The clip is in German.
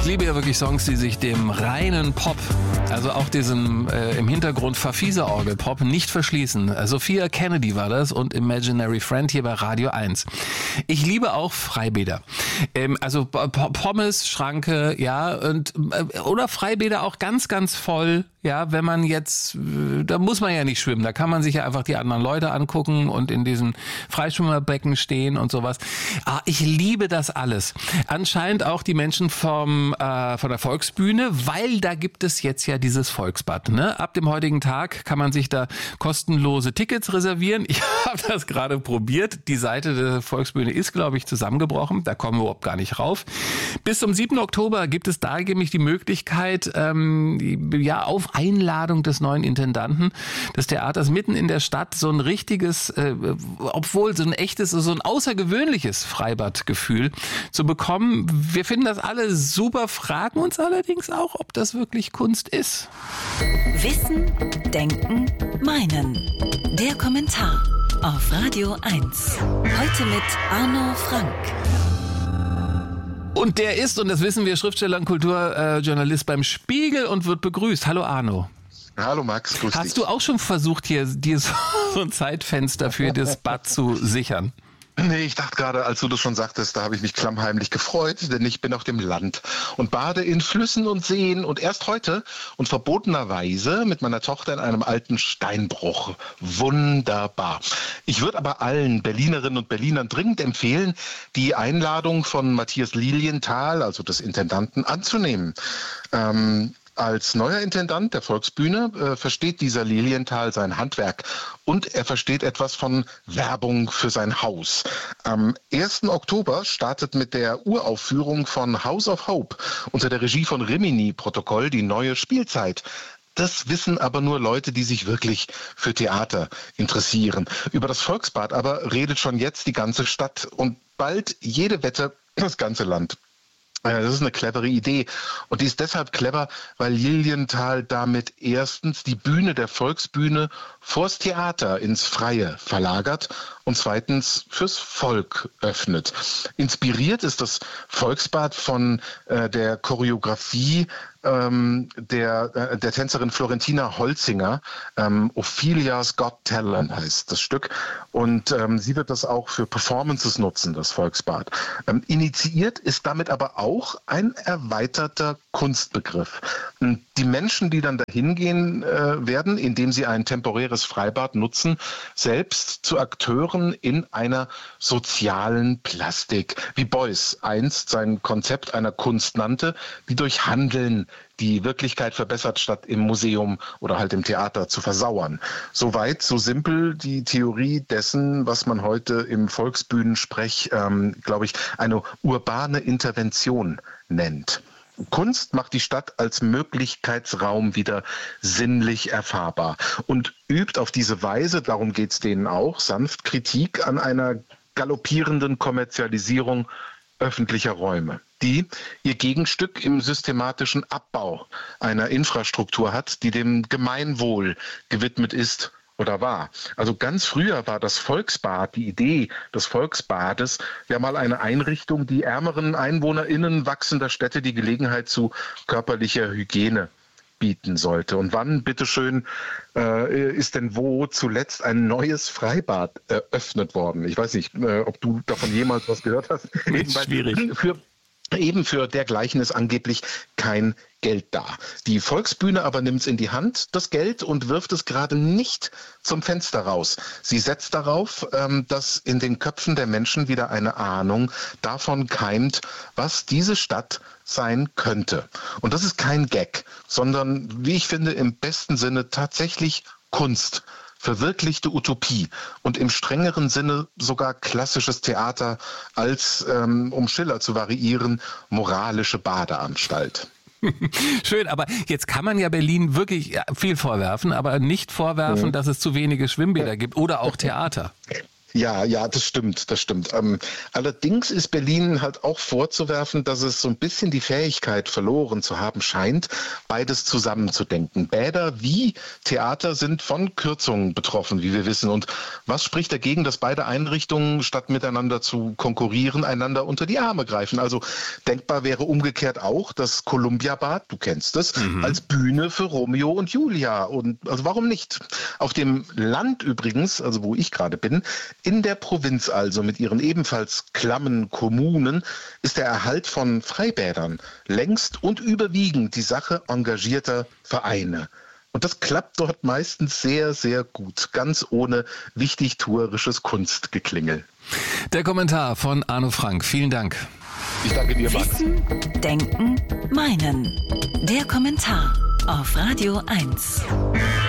Ich liebe ja wirklich Songs, die sich dem reinen Pop, also auch diesem im Hintergrund Verfieser-Orgel-Pop nicht verschließen. Sophia Kennedy war das und Imaginary Friend hier bei Radio 1. Ich liebe auch Freibäder. Also Pommes, Schranke, ja, und oder Freibäder auch ganz, ganz voll. Ja, wenn man jetzt, da muss man ja nicht schwimmen, da kann man sich ja einfach die anderen Leute angucken und in diesem Freischwimmerbecken stehen und sowas. Ich liebe das alles. Anscheinend auch die Menschen von der Volksbühne, weil da gibt es jetzt ja dieses Volksbad. Ne? Ab dem heutigen Tag kann man sich da kostenlose Tickets reservieren. Ich habe das gerade probiert. Die Seite der Volksbühne ist, glaube ich, zusammengebrochen. Da kommen wir überhaupt gar nicht rauf. Bis zum 7. Oktober gibt es da nämlich die Möglichkeit, auf Einladung des neuen Intendanten des Theaters mitten in der Stadt so ein richtiges, obwohl so ein echtes, so ein außergewöhnliches Freibadgefühl zu bekommen. Wir finden das alle super, fragen uns allerdings auch, ob das wirklich Kunst ist. Wissen, Denken, Meinen. Der Kommentar auf Radio 1. Heute mit Arno Frank. Und der ist, und das wissen wir, Schriftsteller und Kulturjournalist beim Spiegel und wird begrüßt. Hallo Arno. Hallo Max, grüß dich. Hast du auch schon versucht, dir so ein Zeitfenster für das Bad zu sichern? Nee, ich dachte gerade, als du das schon sagtest, da habe ich mich klammheimlich gefreut, denn ich bin auf dem Land und bade in Flüssen und Seen und erst heute und verbotenerweise mit meiner Tochter in einem alten Steinbruch. Wunderbar. Ich würde aber allen Berlinerinnen und Berlinern dringend empfehlen, die Einladung von Matthias Lilienthal, also des Intendanten, anzunehmen. Als neuer Intendant der Volksbühne versteht dieser Lilienthal sein Handwerk und er versteht etwas von Werbung für sein Haus. Am 1. Oktober startet mit der Uraufführung von House of Hope unter der Regie von Rimini-Protokoll die neue Spielzeit. Das wissen aber nur Leute, die sich wirklich für Theater interessieren. Über das Volksbad aber redet schon jetzt die ganze Stadt und bald jede Wette das ganze Land. Das ist eine clevere Idee und die ist deshalb clever, weil Lilienthal damit erstens die Bühne der Volksbühne vors Theater ins Freie verlagert und zweitens fürs Volk öffnet. Inspiriert ist das Volksbad von der Choreografie der Tänzerin Florentina Holzinger. Ophelia's Got Talent heißt das Stück. Und sie wird das auch für Performances nutzen, das Volksbad. Initiiert ist damit aber auch ein erweiterter Kunstbegriff. Die Menschen, die dann dahin gehen werden, indem sie ein temporäres Freibad nutzen, selbst zu Akteuren in einer sozialen Plastik, wie Beuys einst sein Konzept einer Kunst nannte, die durch Handeln die Wirklichkeit verbessert, statt im Museum oder halt im Theater zu versauern. Soweit, so simpel die Theorie dessen, was man heute im Volksbühnensprech, glaube ich, eine urbane Intervention nennt. Kunst macht die Stadt als Möglichkeitsraum wieder sinnlich erfahrbar und übt auf diese Weise, darum geht's denen auch, sanft Kritik an einer galoppierenden Kommerzialisierung öffentlicher Räume, die ihr Gegenstück im systematischen Abbau einer Infrastruktur hat, die dem Gemeinwohl gewidmet ist oder war. Also ganz früher war das Volksbad, die Idee des Volksbades, ja mal eine Einrichtung, die ärmeren EinwohnerInnen wachsender Städte die Gelegenheit zu körperlicher Hygiene bieten sollte. Und wann, bitteschön, ist denn wo zuletzt ein neues Freibad eröffnet worden? Ich weiß nicht, ob du davon jemals was gehört hast. Schwierig. Eben für dergleichen ist angeblich kein Geld da. Die Volksbühne aber nimmt es in die Hand, das Geld, und wirft es gerade nicht zum Fenster raus. Sie setzt darauf, dass in den Köpfen der Menschen wieder eine Ahnung davon keimt, was diese Stadt sein könnte. Und das ist kein Gag, sondern, wie ich finde, im besten Sinne tatsächlich Kunst. Verwirklichte Utopie und im strengeren Sinne sogar klassisches Theater als, um Schiller zu variieren, moralische Badeanstalt. Schön, aber jetzt kann man ja Berlin wirklich viel vorwerfen, aber nicht vorwerfen, dass es zu wenige Schwimmbäder gibt oder auch Theater. Ja, das stimmt. Allerdings ist Berlin halt auch vorzuwerfen, dass es so ein bisschen die Fähigkeit verloren zu haben scheint, beides zusammenzudenken. Bäder wie Theater sind von Kürzungen betroffen, wie wir wissen. Und was spricht dagegen, dass beide Einrichtungen, statt miteinander zu konkurrieren, einander unter die Arme greifen? Also denkbar wäre umgekehrt auch das Columbia-Bad, du kennst es, als Bühne für Romeo und Julia. Und also warum nicht? Auf dem Land übrigens, also wo ich gerade bin, in der Provinz also mit ihren ebenfalls klammen Kommunen ist der Erhalt von Freibädern längst und überwiegend die Sache engagierter Vereine. Und das klappt dort meistens sehr, sehr gut, ganz ohne wichtigtuerisches Kunstgeklingel. Der Kommentar von Arno Frank. Vielen Dank. Ich danke dir, Max. Wissen, Denken, Meinen. Der Kommentar auf Radio 1.